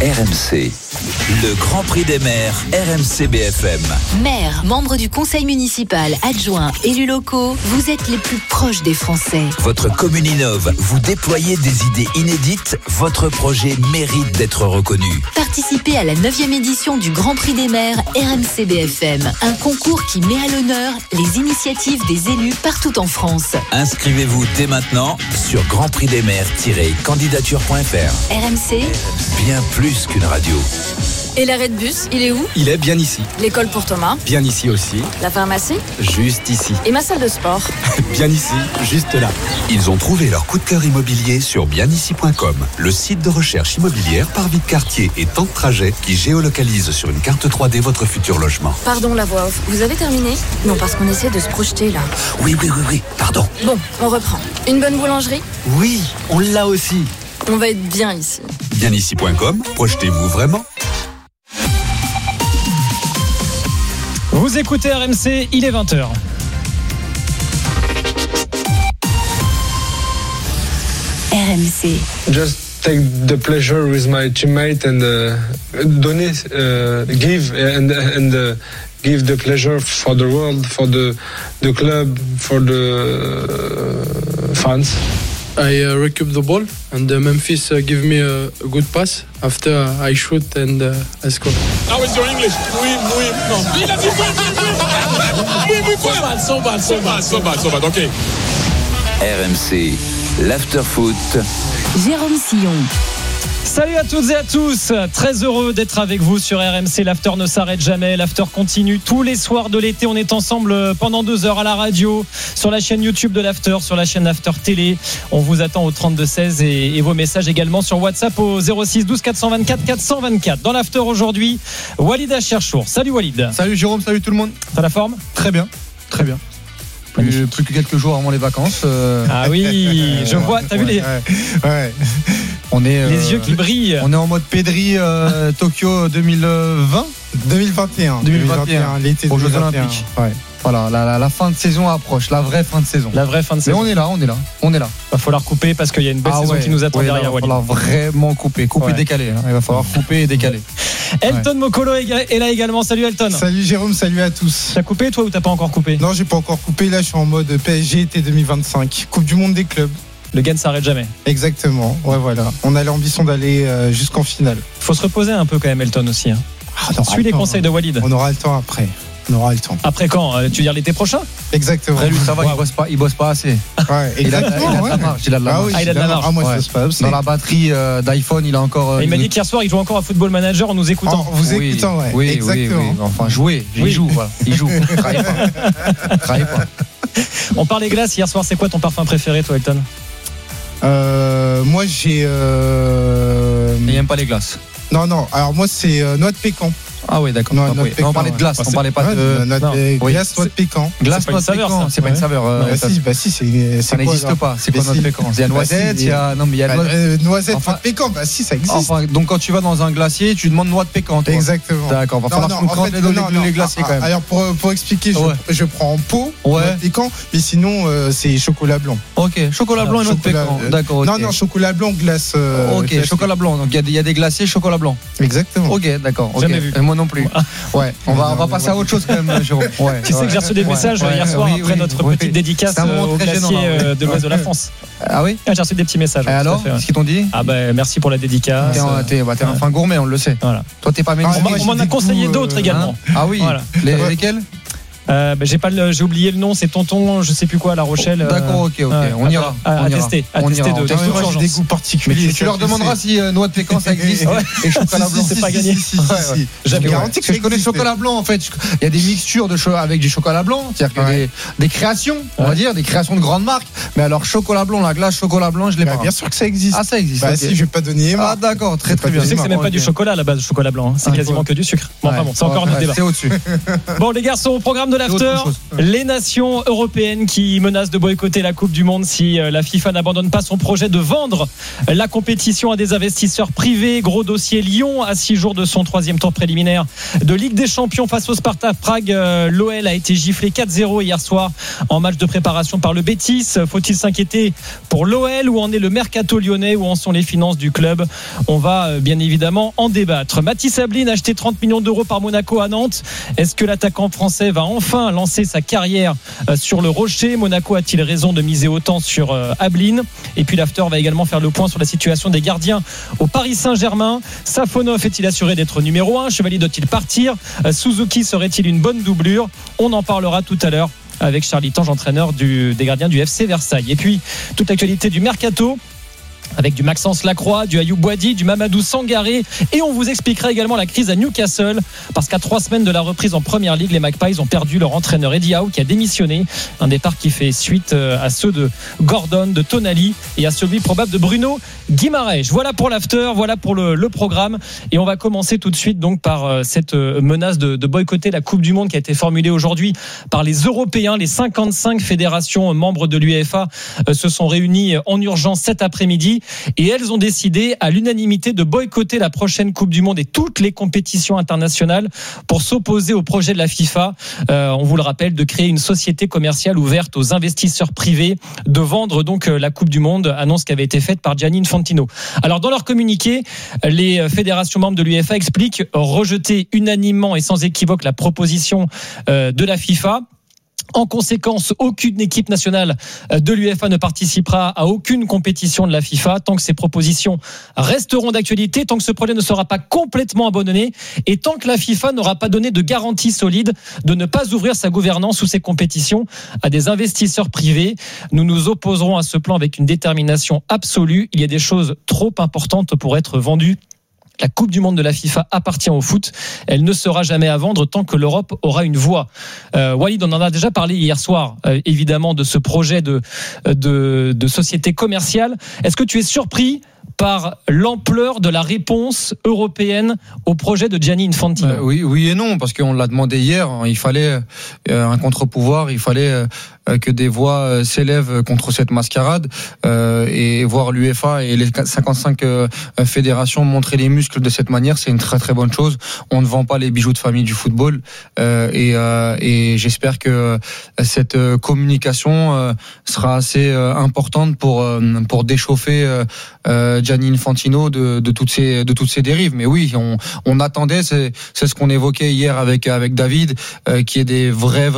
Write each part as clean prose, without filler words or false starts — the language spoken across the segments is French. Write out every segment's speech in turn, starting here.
RMC, le Grand Prix des maires RMC BFM. Maires, membres du conseil municipal, adjoints, élus locaux, vous êtes les plus proches des Français. Votre commune innove, vous déployez des idées inédites, votre projet mérite d'être reconnu. Participez à la 9e édition du Grand Prix des maires RMC BFM, un concours qui met à l'honneur les initiatives des élus partout en France. Inscrivez-vous dès maintenant sur grandprixdesmaires-candidature.fr. RMC, Bien plus qu'une radio. Et l'arrêt de bus, il est où? Il est bien ici. L'école pour Thomas? Bien ici aussi. La pharmacie? Juste ici. Et ma salle de sport? Bien ici, juste là. Ils ont trouvé leur coup de cœur immobilier sur bienici.com, le site de recherche immobilière par vie de quartier et temps de trajet qui géolocalise sur une carte 3D votre futur logement. Pardon, la voix off. Vous avez terminé? Non, parce qu'on essaie de se projeter là. Oui, pardon. Bon, on reprend. Une bonne boulangerie? Oui, on l'a aussi. On va être bien ici. Bienici.com, projetez-vous vraiment? Vous écoutez RMC, il est 20h. RMC. Just take the pleasure with my teammate and donner, give and give the pleasure for the world, for the club, for the fans. I recoup the ball and Memphis give me a good pass after I shoot and I score. How is your English? Oui, non. Il a dit oui. So bad, ok. RMC, l'after-foot. Jérôme Sillon. Salut à toutes et à tous, très heureux d'être avec vous sur RMC. L'after ne s'arrête jamais, l'after continue tous les soirs de l'été. On est ensemble pendant 2 heures à la radio, sur la chaîne YouTube de l'after, sur la chaîne After Télé. On vous attend au 32-16 et vos messages également sur WhatsApp au 06 12 424 424. Dans l'after aujourd'hui, Walid Cherchour. Salut Walid. Salut Jérôme, salut tout le monde. T'as la forme? Très bien. Plus que quelques jours avant les vacances. Ah oui, je vois, t'as vu les... Ouais. On est, les yeux qui brillent. On est en mode Pedri Tokyo 2020 2021, l'été aux Jeux Olympiques. Ouais. Voilà, la fin de saison approche, la vraie fin de saison. Mais on est là. Va falloir couper parce qu'il y a une belle saison qui nous attend derrière. Il va falloir vraiment couper, décaler. Hein. Il va falloir couper et décaler. Elton Mokolo est là également. Salut Elton. Salut Jérôme, salut à tous. T'as coupé toi ou t'as pas encore coupé? Non, j'ai pas encore coupé. Là, je suis en mode PSG été 2025, Coupe du Monde des clubs. Le gars ne s'arrête jamais. Exactement. Ouais, voilà. On a l'ambition d'aller jusqu'en finale. Faut se reposer un peu quand même, Elton aussi. Hein. Suis les conseils de Walid. On aura le temps après. Après quand? Tu veux dire l'été prochain? Exactement. Après lui, ça va, il bosse pas assez. Ouais, exactement. Il a de la marge. Il a de la marge. Moi, ça se passe. Dans la batterie d'iPhone, il a encore. Il m'a dit qu'hier soir, il joue encore à Football Manager en nous écoutant. Écoutant, ouais. Oui, exactement. Oui. Enfin, jouer. Il joue. Il travaille pas. On parlait glace hier soir. C'est quoi ton parfum préféré, toi, Elton? Moi, j'ai. Il n'aime pas les glaces. Non. Alors moi, c'est noix de pécan. Ah oui, d'accord. On parlait de glace, on parlait pas de glace, noix de pécan. Glace, noix de pécan, c'est pas une saveur. Si, ça n'existe pas. C'est quoi noix de pécan? Il y a noisette, il y a noisette, noix de pécan. Bah si, ça existe. Enfin, donc quand tu vas dans un glacier, tu demandes noix de pécan. Exactement. D'accord. Va falloir comprendre les glaciers quand même. Alors pour expliquer, je prends en pot noix de pécan, mais sinon c'est chocolat blanc. Ok, chocolat blanc et noix de pécan. D'accord. Non, chocolat blanc, glace. Ok, chocolat blanc. Donc il y a des glaciers chocolat blanc. Exactement. Ok, d'accord. Jamais vu. Moi non plus. Ouais, on va passer à autre chose quand même, Jérôme. Tu sais que j'ai reçu des messages hier soir après notre petite dédicace au glacier de l'Ouest de la France. Ah oui? J'ai reçu des petits messages. Et alors, qu'est-ce qu'ils t'ont dit? Ah ben merci pour la dédicace. T'es un fin gourmet, on le sait. Voilà. Toi, t'es pas même. On m'en a conseillé d'autres également. Ah oui. Lesquels? J'ai oublié le nom, c'est Tonton, je sais plus quoi, La Rochelle. D'accord, ok, on ira. À tester de j'ai des goûts particuliers. Tu leur demanderas si noix de pécan ça existe et chocolat blanc. C'est pas gagné. J'avais garanti que je connais le chocolat blanc en fait. Il y a des mixtures avec du chocolat blanc, c'est-à-dire que des créations, on va dire, des créations de grandes marques. Mais alors chocolat blanc, la glace chocolat blanc, je l'ai pas. Bien sûr que ça existe. Ah ça existe. Bah si, je vais pas donner. Ah d'accord, très bien. Tu sais que c'est même pas du chocolat à la base, le chocolat blanc. C'est quasiment que du sucre. Bon, c'est encore un autre débat. C'est au-dessus. Bon les garçons, au programme de l'after, les nations européennes qui menacent de boycotter la Coupe du Monde si la FIFA n'abandonne pas son projet de vendre la compétition à des investisseurs privés. Gros dossier, Lyon à 6 jours de son 3e tour préliminaire de Ligue des Champions face au Sparta Prague. L'OL a été giflé 4-0 hier soir en match de préparation par le Betis. Faut-il s'inquiéter pour l'OL? Où en est le mercato lyonnais? Où en sont les finances du club? On va bien évidemment en débattre. Mathis Ablin a acheté 30 millions d'euros par Monaco à Nantes. Est-ce que l'attaquant français va enfin lancer sa carrière sur le rocher? Monaco a-t-il raison de miser autant sur Ablin? Et puis l'after va également faire le point sur la situation des gardiens au Paris Saint-Germain. Safonov est-il assuré d'être numéro 1? Chevalier doit-il partir? Suzuki serait-il une bonne doublure? On en parlera tout à l'heure avec Charlie Tange, entraîneur des gardiens du FC Versailles. Et puis toute l'actualité du mercato avec du Maxence Lacroix, du Ayoub Boadi, du Mamadou Sangaré, et on vous expliquera également la crise à Newcastle, parce qu'à 3 semaines de la reprise en Première Ligue, les Magpies ont perdu leur entraîneur Eddie Howe qui a démissionné, un départ qui fait suite à ceux de Gordon, de Tonali et à celui probable de Bruno Guimaraes. Voilà pour l'after, voilà pour le programme, et on va commencer tout de suite donc par cette menace de boycotter la Coupe du Monde qui a été formulée aujourd'hui par les Européens. Les 55 fédérations membres de l'UEFA se sont réunies en urgence cet après-midi, et elles ont décidé à l'unanimité de boycotter la prochaine Coupe du Monde et toutes les compétitions internationales pour s'opposer au projet de la FIFA, on vous le rappelle, de créer une société commerciale ouverte aux investisseurs privés, de vendre donc la Coupe du Monde, annonce qui avait été faite par Gianni Infantino. Alors dans leur communiqué, les fédérations membres de l'UEFA expliquent rejeter unanimement et sans équivoque la proposition de la FIFA. En conséquence, aucune équipe nationale de l'UEFA ne participera à aucune compétition de la FIFA tant que ces propositions resteront d'actualité, tant que ce projet ne sera pas complètement abandonné et tant que la FIFA n'aura pas donné de garantie solide de ne pas ouvrir sa gouvernance ou ses compétitions à des investisseurs privés. Nous nous opposerons à ce plan avec une détermination absolue. Il y a des choses trop importantes pour être vendues. La Coupe du Monde de la FIFA appartient au foot. Elle ne sera jamais à vendre tant que l'Europe aura une voix. Walid, on en a déjà parlé hier soir, évidemment, de ce projet de société commerciale. Est-ce que tu es surpris par l'ampleur de la réponse européenne au projet de Gianni Infantino? Oui et non, parce qu'on l'a demandé hier. Il fallait un contre-pouvoir, il fallait que des voix s'élèvent contre cette mascarade, et voir l'UEFA et les 55 fédérations montrer les muscles de cette manière, c'est une très très bonne chose. On ne vend pas les bijoux de famille du football, et j'espère que cette communication sera assez importante pour déchauffer Gianni Infantino de toutes ces dérives. Mais oui, on attendait, c'est ce qu'on évoquait hier avec David, qui est des vraies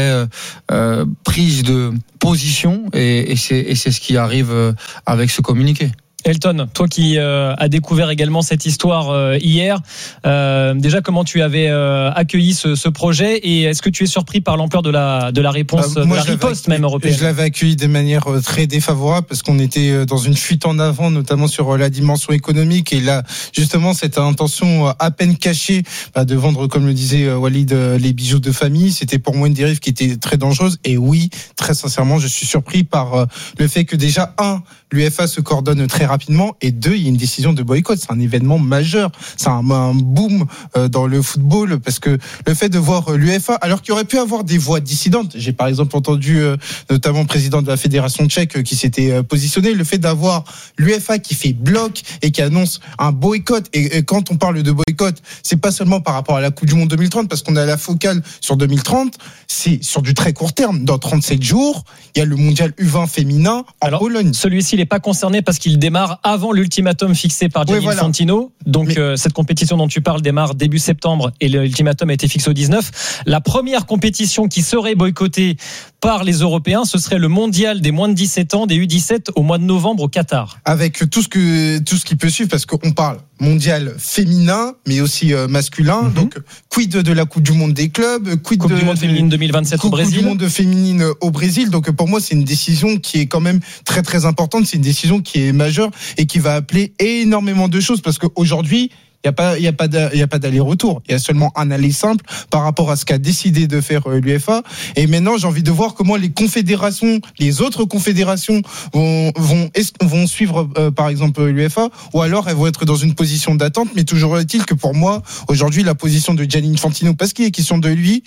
prises de position, et c'est ce qui arrive avec ce communiqué. Elton, toi qui as découvert également cette histoire hier, déjà comment tu avais accueilli ce projet, et est-ce que tu es surpris par l'ampleur de la réponse, de la riposte même européenne? Je l'avais accueilli de manière très défavorable parce qu'on était dans une fuite en avant, notamment sur la dimension économique, et là justement cette intention à peine cachée de vendre, comme le disait Walid, les bijoux de famille, c'était pour moi une dérive qui était très dangereuse. Et oui, très sincèrement, je suis surpris par le fait que déjà l'UEFA se coordonne très rapidement, et 2, il y a une décision de boycott. C'est un événement majeur, c'est un boom dans le football, parce que le fait de voir l'UEFA, alors qu'il aurait pu avoir des voix dissidentes, j'ai par exemple entendu notamment le président de la fédération tchèque qui s'était positionné, le fait d'avoir l'UEFA qui fait bloc et qui annonce un boycott, et quand on parle de boycott, c'est pas seulement par rapport à la Coupe du Monde 2030, parce qu'on a la focale sur 2030, c'est sur du très court terme. Dans 37 jours, il y a le mondial U20 féminin en Pologne. Celui-ci n'est pas concerné parce qu'il démarre avant l'ultimatum fixé par Gianni Infantino. Donc cette compétition dont tu parles démarre début septembre, et l'ultimatum a été fixé au 19. La première compétition qui serait boycottée par les Européens, ce serait le mondial des moins de 17 ans, des U17, au mois de novembre au Qatar. Avec tout ce qui peut suivre, parce qu'on parle mondial féminin, mais aussi masculin. Donc, quid de la Coupe du Monde des clubs, quid Coupe du Monde féminine 2027 au Brésil. Coupe du Monde féminine au Brésil. Donc, pour moi, c'est une décision qui est quand même très, très importante. C'est une décision qui est majeure et qui va appeler énormément de choses, parce qu'aujourd'hui, il n'y a pas d'aller-retour. Il y a seulement un aller simple par rapport à ce qu'a décidé de faire l'UEFA. Et maintenant, j'ai envie de voir comment les confédérations, les autres confédérations vont suivre, par exemple, l'UEFA, ou alors elles vont être dans une position d'attente. Mais toujours est-il que pour moi, aujourd'hui, la position de Gianni Infantino, parce qu'il est question de lui,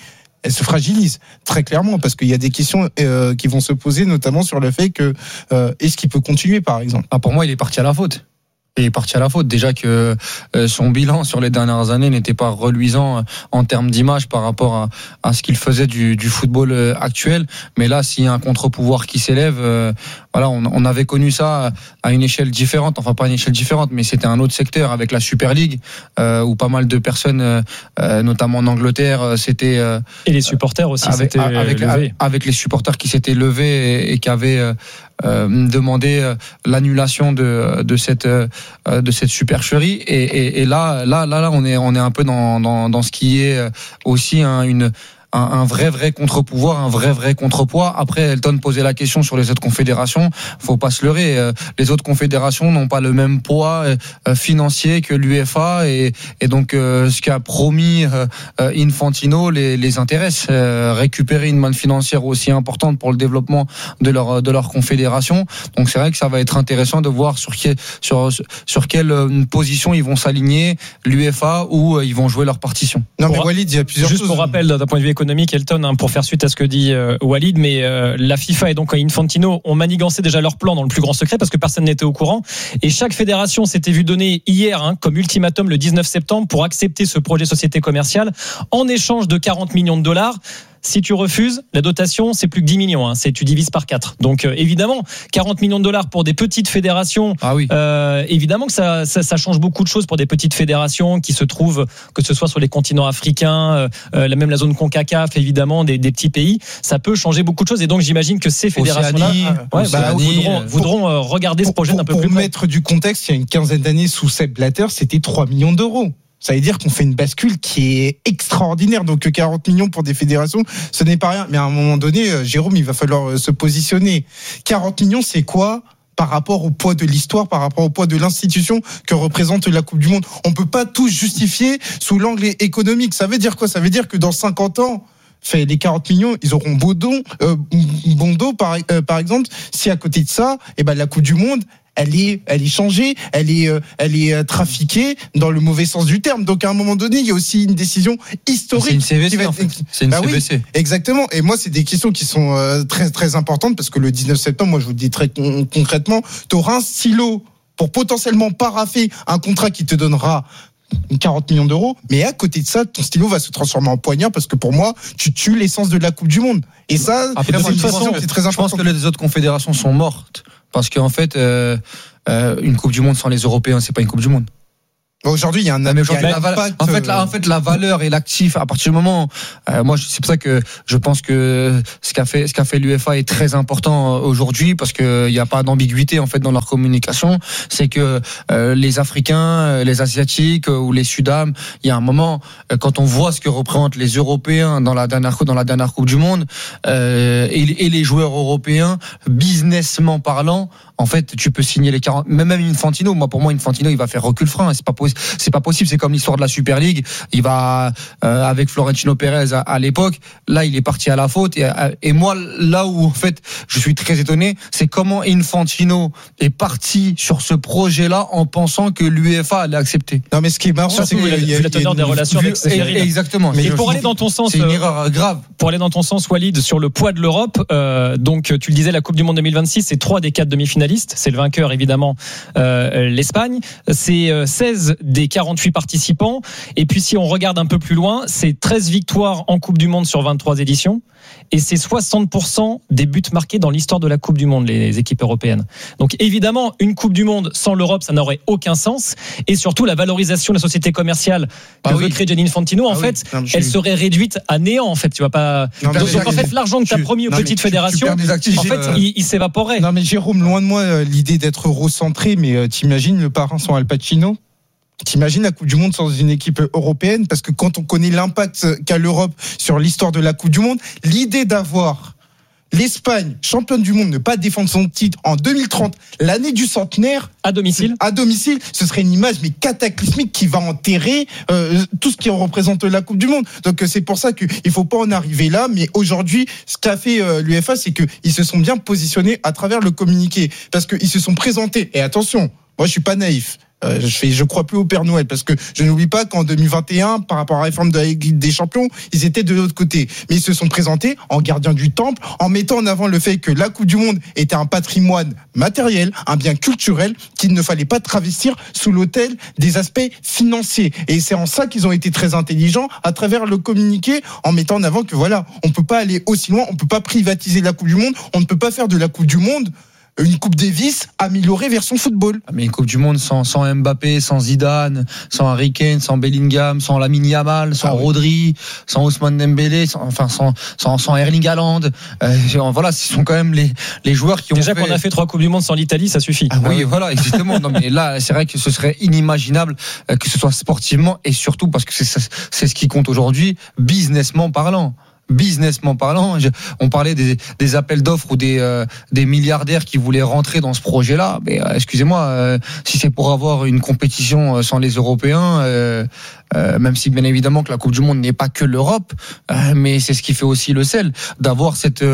elle se fragilise très clairement parce qu'il y a des questions qui vont se poser, notamment sur le fait que est-ce qu'il peut continuer, par exemple. Pour moi, il est parti à la faute. Il est parti à la faute. Déjà que son bilan sur les dernières années n'était pas reluisant en termes d'image par rapport à ce qu'il faisait du football actuel. Mais là, s'il y a un contre-pouvoir qui s'élève, voilà, on avait connu ça à une échelle différente. Enfin, pas à une échelle différente, mais c'était un autre secteur avec la Super League où pas mal de personnes, notamment en Angleterre, c'était et les supporters aussi avec les supporters qui s'étaient levés et qui avaient demander l'annulation de cette supercherie et là on est un peu dans ce qui est aussi un vrai contre-pouvoir, un vrai contrepoids. Après, Elton posait la question sur les autres confédérations. Faut pas se leurrer. Les autres confédérations n'ont pas le même poids financier que l'UEFA et donc ce qu'a promis Infantino les intéresse. Récupérer une manne financière aussi importante pour le développement de leur confédération. Donc c'est vrai que ça va être intéressant de voir sur quelle position ils vont s'aligner, l'UEFA, ou ils vont jouer leur partition. Non mais Walid, il y a plusieurs choses. Juste pour rappel, d'un point de vue économique, Elton, pour faire suite à ce que dit Walid, mais la FIFA et donc Infantino ont manigancé déjà leur plan dans le plus grand secret parce que personne n'était au courant, et chaque fédération s'était vu donner hier comme ultimatum le 19 septembre pour accepter ce projet société commerciale en échange de 40 millions de dollars. Si tu refuses, la dotation, c'est plus que 10 millions. Tu divises par 4. Donc, évidemment, 40 millions de dollars pour des petites fédérations. Ah oui. Évidemment que ça change beaucoup de choses pour des petites fédérations qui se trouvent, que ce soit sur les continents africains, même la zone CONCACAF, évidemment, des petits pays. Ça peut changer beaucoup de choses. Et donc, j'imagine que ces fédérations-là voudront regarder ce projet d'un peu plus près. Pour mettre du contexte, il y a une quinzaine d'années, sous Sepp Blatter, c'était 3 millions d'euros. Ça veut dire qu'on fait une bascule qui est extraordinaire. Donc 40 millions pour des fédérations, ce n'est pas rien. Mais à un moment donné, Jérôme, il va falloir se positionner. 40 millions, c'est quoi par rapport au poids de l'histoire, par rapport au poids de l'institution que représente la Coupe du Monde? On ne peut pas tout justifier sous l'angle économique. Ça veut dire quoi? Ça veut dire que dans 50 ans, les 40 millions, ils auront bon dos, par exemple, si à côté de ça, la Coupe du Monde, elle est changée, elle est trafiquée dans le mauvais sens du terme. Donc à un moment donné, il y a aussi une décision historique. C'est une CVC, en fait. C'est une CVC. Oui, exactement. Et moi, c'est des questions qui sont très très importantes parce que le 19 septembre, moi je vous le dis très concrètement, tu auras un stylo pour potentiellement paraffer un contrat qui te donnera 40 millions d'euros, mais à côté de ça, ton stylo va se transformer en poignard parce que pour moi, tu tues l'essence de la Coupe du Monde. Et ça, après, de toute façon, c'est très important. Je pense que les autres confédérations sont mortes parce qu'en fait, une Coupe du Monde sans les Européens, c'est pas une Coupe du Monde. Aujourd'hui, il y a un impact. En fait, la valeur et l'actif, à partir du moment, moi, c'est pour ça que je pense que ce qu'a fait l'UEFA est très important aujourd'hui, parce que il n'y a pas d'ambiguïté en fait dans leur communication. C'est que les Africains, les Asiatiques ou les Sud-Am, il y a un moment, quand on voit ce que représentent les Européens dans la dernière Coupe du Monde et les joueurs européens, businessment parlant, en fait, tu peux signer les 40. Même Infantino, pour moi, Infantino, il va faire recul frein. C'est pas possible. C'est comme l'histoire de la Super League. Il va avec Florentino Pérez à l'époque. Là, il est parti à la faute. Et moi, là où en fait, je suis très étonné, c'est comment Infantino est parti sur ce projet-là en pensant que l'UEFA allait accepter. Non, mais ce qui est marrant, c'est qu'il y a la teneur des relations avec Seferin. Exactement. Mais pour aller dans ton sens, c'est une erreur grave. Pour aller dans ton sens, Walid, sur le poids de l'Europe, donc tu le disais, la Coupe du Monde 2026, c'est 3 des 4 demi-finalistes. C'est le vainqueur, évidemment, l'Espagne. C'est 16 des 48 participants. Et puis, si on regarde un peu plus loin, c'est 13 victoires en Coupe du Monde sur 23 éditions. Et c'est 60% des buts marqués dans l'histoire de la Coupe du Monde, les équipes européennes. Donc, évidemment, une Coupe du Monde sans l'Europe, ça n'aurait aucun sens. Et surtout, la valorisation de la société commerciale que veut créer Gianni Infantino, elle serait réduite à néant, en fait. Tu vas pas. Donc, en fait, l'argent que tu as promis aux petites fédérations, en fait, il s'évaporait. Non, mais Jérôme, loin de moi l'idée d'être eurocentré, mais t'imagines le parrain sans Al Pacino? T'imagines la Coupe du Monde sans une équipe européenne? Parce que quand on connaît l'impact qu'a l'Europe sur l'histoire de la Coupe du Monde, l'idée d'avoir l'Espagne, championne du monde, ne pas défendre son titre en 2030, l'année du centenaire, à domicile, ce serait une image mais cataclysmique qui va enterrer tout ce qui représente la Coupe du Monde. Donc c'est pour ça qu'il faut pas en arriver là. Mais aujourd'hui, ce qu'a fait l'UEFA, c'est qu'ils se sont bien positionnés à travers le communiqué, parce qu'ils se sont présentés. Et attention, Moi, je suis pas naïf. Je crois plus au Père Noël parce que je n'oublie pas qu'en 2021, par rapport à la réforme de la Ligue des Champions, ils étaient de l'autre côté. Mais ils se sont présentés en gardiens du temple, en mettant en avant le fait que la Coupe du Monde était un patrimoine matériel, un bien culturel qu'il ne fallait pas travestir sous l'autel des aspects financiers. Et c'est en ça qu'ils ont été très intelligents à travers le communiqué, en mettant en avant que voilà, on peut pas aller aussi loin, on peut pas privatiser la Coupe du Monde, on ne peut pas faire de la Coupe du Monde une Coupe Davis améliorée version football. Mais une Coupe du Monde sans Mbappé, sans Zidane, sans Harry Kane, sans Bellingham, sans Lamine Yamal, sans Rodri, sans Ousmane Dembélé, sans Erling Haaland. Voilà, ce sont quand même les joueurs qui ont déjà qu'on a fait 3 Coupes du Monde sans l'Italie, ça suffit. Oui, voilà, exactement. Non, mais là, c'est vrai que ce serait inimaginable que ce soit sportivement et surtout parce que c'est ce qui compte aujourd'hui, businessment parlant. On parlait des appels d'offres ou des milliardaires qui voulaient rentrer dans ce projet-là. Mais excusez-moi, si c'est pour avoir une compétition sans les Européens, même si bien évidemment que la Coupe du Monde n'est pas que l'Europe, mais c'est ce qui fait aussi le sel d'avoir cette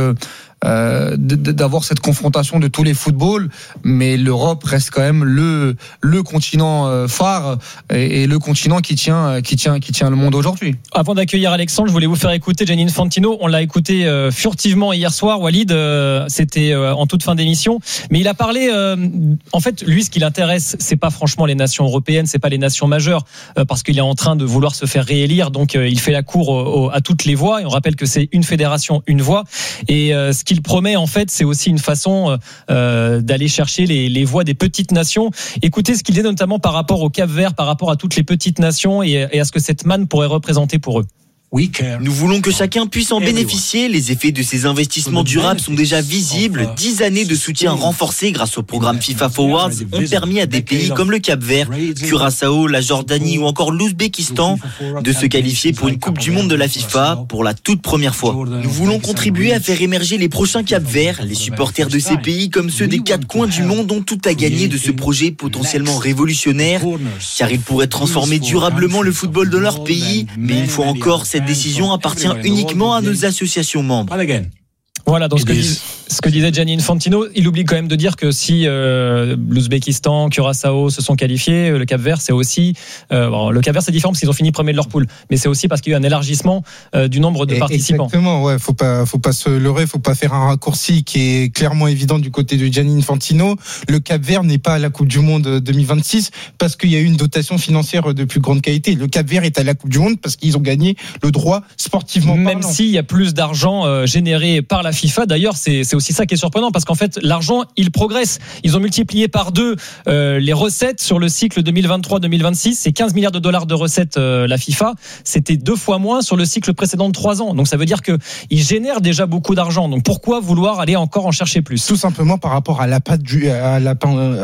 confrontation de tous les footballs, mais l'Europe reste quand même le continent phare et le continent qui tient le monde aujourd'hui. Avant d'accueillir Alexandre, je voulais vous faire écouter Gianni Infantino. On l'a écouté furtivement hier soir, Walid, c'était en toute fin d'émission, mais il a parlé en fait, lui ce qui l'intéresse, c'est pas franchement les nations européennes, c'est pas les nations majeures, parce qu'il est en train de vouloir se faire réélire, donc il fait la cour à toutes les voix, et on rappelle que c'est une fédération, une voix, et ce qu'il promet en fait, c'est aussi une façon d'aller chercher les voix des petites nations. Écoutez ce qu'il dit notamment par rapport au Cap-Vert, par rapport à toutes les petites nations et à ce que cette manne pourrait représenter pour eux. Nous voulons que chacun puisse en bénéficier. Les effets de ces investissements durables sont déjà visibles. 10 années de soutien renforcé grâce au programme FIFA Forwards ont permis à des pays comme le Cap-Vert, Curaçao, la Jordanie ou encore l'Ouzbékistan de se qualifier pour une Coupe du Monde de la FIFA pour la toute première fois. Nous voulons contribuer à faire émerger les prochains Cap-Verts. Les supporters de ces pays comme ceux des 4 coins du monde ont tout à gagner de ce projet potentiellement révolutionnaire, car il pourrait transformer durablement le football de leur pays. Mais une fois encore, cette décision appartient uniquement à nos associations membres. Voilà, donc ce que disait Gianni Infantino, il oublie quand même de dire que si l'Ouzbékistan, Curaçao se sont qualifiés, le Cap-Vert c'est aussi le Cap-Vert c'est différent parce qu'ils ont fini premier de leur poule, mais c'est aussi parce qu'il y a eu un élargissement du nombre de participants. Exactement, ouais, faut pas se leurrer, faut pas faire un raccourci qui est clairement évident du côté de Gianni Infantino. Le Cap-Vert n'est pas à la Coupe du Monde 2026 parce qu'il y a eu une dotation financière de plus grande qualité. Le Cap-Vert est à la Coupe du Monde parce qu'ils ont gagné le droit sportivement même parlant. S'il y a plus d'argent généré par la FIFA, d'ailleurs c'est aussi ça qui est surprenant parce qu'en fait l'argent il progresse, ils ont multiplié par 2 les recettes sur le cycle 2023-2026, c'est 15 milliards de dollars de recettes la FIFA, c'était 2 fois moins sur le cycle précédent de 3 ans, donc ça veut dire qu'ils génèrent déjà beaucoup d'argent, donc pourquoi vouloir aller encore en chercher plus? Tout simplement par rapport à